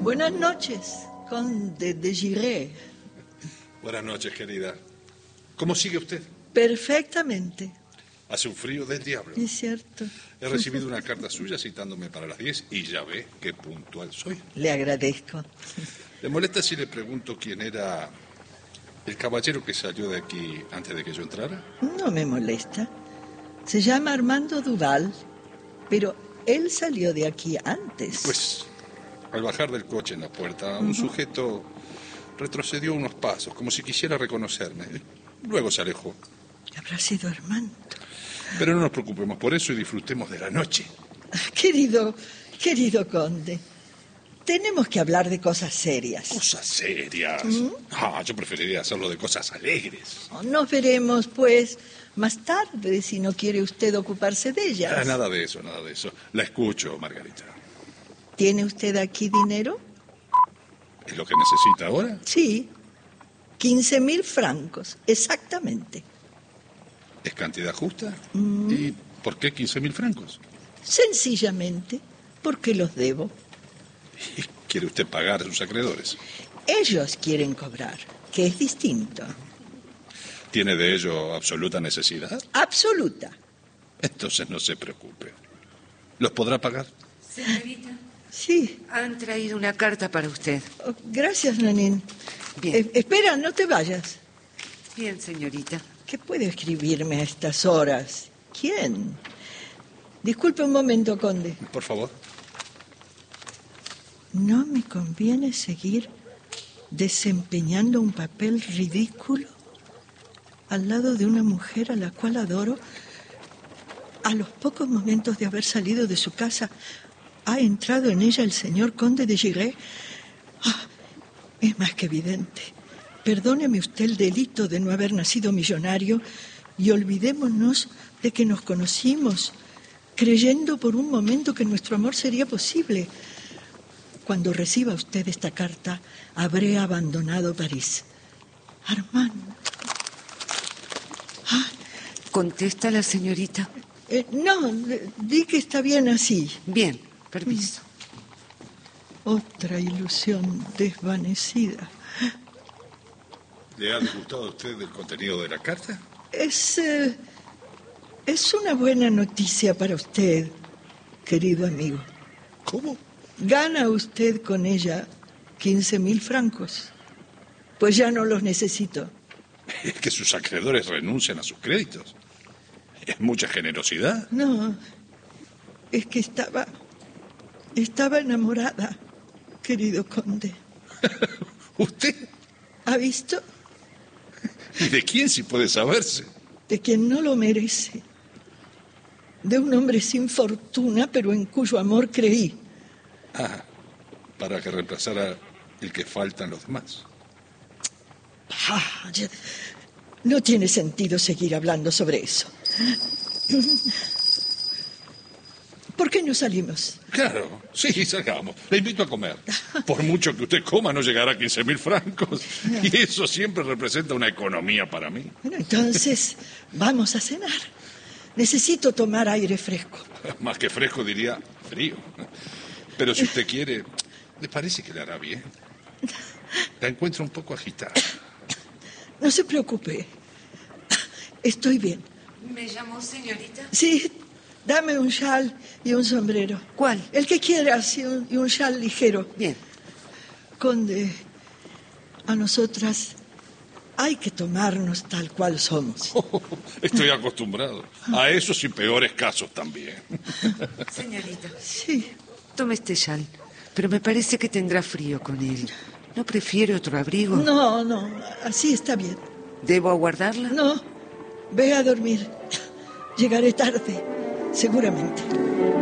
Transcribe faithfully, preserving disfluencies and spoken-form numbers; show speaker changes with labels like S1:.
S1: Buenas noches, conde de Giray.
S2: Buenas noches, querida. ¿Cómo sigue usted?
S1: Perfectamente.
S2: Hace un frío del diablo.
S1: Es cierto.
S2: He recibido una carta suya citándome para las diez y ya ve qué puntual soy.
S1: Le agradezco.
S2: ¿Le molesta si le pregunto quién era el caballero que salió de aquí antes de que yo entrara?
S1: No me molesta. Se llama Armando Duval, pero él salió de aquí antes.
S2: Pues, al bajar del coche en la puerta, un uh-huh. sujeto retrocedió unos pasos, como si quisiera reconocerme. Luego se alejó.
S1: Habrá sido Armando.
S2: Pero no nos preocupemos por eso y disfrutemos de la noche.
S1: Querido, querido conde, tenemos que hablar de cosas serias.
S2: ¿Cosas serias? ¿Mm? Ah, yo preferiría hacerlo de cosas alegres.
S1: Nos veremos, pues, más tarde, si no quiere usted ocuparse de ellas.
S2: Ah, nada de eso, nada de eso. La escucho, Margarita.
S1: ¿Tiene usted aquí dinero?
S2: ¿Es lo que necesita ahora?
S1: Sí, quince mil francos, exactamente.
S2: ¿Es cantidad justa?
S1: Mm.
S2: ¿Y por qué quince mil francos?
S1: Sencillamente porque los debo.
S2: ¿Y quiere usted pagar a sus acreedores?
S1: Ellos quieren cobrar, que es distinto.
S2: ¿Tiene de ello absoluta necesidad?
S1: Absoluta.
S2: Entonces no se preocupe. ¿Los podrá pagar?
S3: Señorita.
S1: Sí.
S3: Han traído una carta para usted.
S1: Oh, gracias, Nanín.
S3: Bien.
S1: Eh, espera, no te vayas.
S3: Bien, señorita.
S1: ¿Qué puede escribirme a estas horas? ¿Quién? Disculpe un momento, conde.
S2: Por favor.
S1: ¿No me conviene seguir desempeñando un papel ridículo al lado de una mujer a la cual adoro? A los pocos momentos de haber salido de su casa, ¿ha entrado en ella el señor conde de Giray? Ah, es más que evidente. Perdóneme usted el delito de no haber nacido millonario y olvidémonos de que nos conocimos, creyendo por un momento que nuestro amor sería posible. Cuando reciba usted esta carta, habré abandonado París. Armando.
S3: Ah, ¿contesta la señorita?
S1: Eh, no, di que está bien así.
S3: Bien, permiso.
S1: Otra ilusión desvanecida.
S2: ¿Le ha disgustado a usted el contenido de la carta?
S1: Es, eh, es una buena noticia para usted, querido amigo.
S2: ¿Cómo?
S1: Gana usted con ella quince mil francos. Pues ya no los necesito.
S2: Es que sus acreedores renuncian a sus créditos. Es mucha generosidad.
S1: No, es que estaba... Estaba enamorada, querido conde.
S2: ¿Usted?
S1: ¿Ha visto?
S2: ¿Y de quién, si puede saberse?
S1: De quien no lo merece. De un hombre sin fortuna, pero en cuyo amor creí.
S2: Ah, para que reemplazara el que faltan los demás.
S1: Ah, ya... No tiene sentido seguir hablando sobre eso. ¿Por qué no salimos?
S2: Claro, sí, salgamos. Le invito a comer. Por mucho que usted coma, no llegará a quince mil francos. Y eso siempre representa una economía para mí.
S1: Bueno, entonces, vamos a cenar. Necesito tomar aire fresco.
S2: Más que fresco, diría frío. Pero si usted quiere, ¿le parece que le hará bien? La encuentro un poco agitada.
S1: No se preocupe. Estoy bien.
S3: ¿Me llamó señorita?
S1: Sí, dame un chal y un sombrero.
S3: ¿Cuál?
S1: El que quieras y un, y un chal ligero.
S3: Bien.
S1: Conde, a nosotras hay que tomarnos tal cual somos.
S2: Oh, estoy acostumbrado a esos y peores casos también.
S3: Señorita.
S1: Sí.
S3: Tome este chal, pero me parece que tendrá frío con él. ¿No prefiere otro abrigo?
S1: No, no, así está bien.
S3: ¿Debo aguardarla?
S1: No, ve a dormir. Llegaré tarde, seguramente.